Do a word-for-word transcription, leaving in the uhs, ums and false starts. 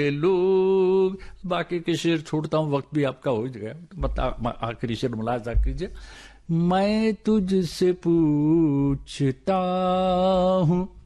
लोग। बाकी के शेर छोड़ता हूं, वक्त भी आपका हो गया। बता आखिरी शेर मुलाजा कीजिए। मैं तुझसे पूछता हूं